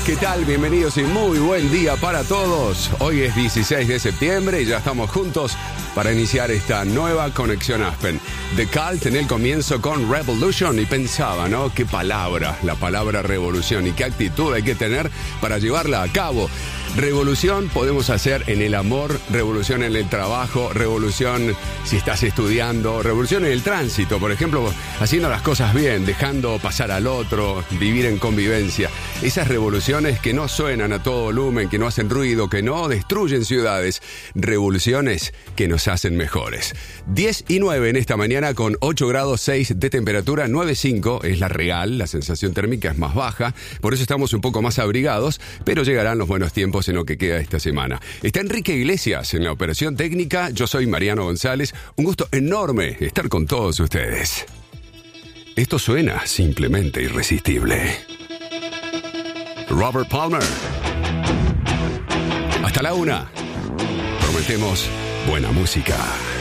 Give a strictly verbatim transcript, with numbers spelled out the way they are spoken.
¿Qué tal? Bienvenidos y muy buen día para todos. Hoy es dieciséis de septiembre y ya estamos juntos para iniciar esta nueva conexión Aspen. The Cult en el comienzo con Revolution y pensaba, ¿no? Qué palabra, la palabra revolución y qué actitud hay que tener para llevarla a cabo. Revolución podemos hacer en el amor, revolución en el trabajo, revolución si estás estudiando, revolución en el tránsito, por ejemplo, haciendo las cosas bien, dejando pasar al otro, vivir en convivencia. Esas revoluciones que no suenan a todo volumen, que no hacen ruido, que no destruyen ciudades. Revoluciones que nos hacen mejores. diez y nueve en esta mañana con ocho grados seis de temperatura, nueve cinco es la real, la sensación térmica es más baja, por eso estamos un poco más abrigados, pero llegarán los buenos tiempos en lo que queda esta semana. Está Enrique Iglesias en la operación técnica, yo soy Mariano González, un gusto enorme estar con todos ustedes. Esto suena simplemente irresistible. Robert Palmer. Hasta la una. Prometemos buena música.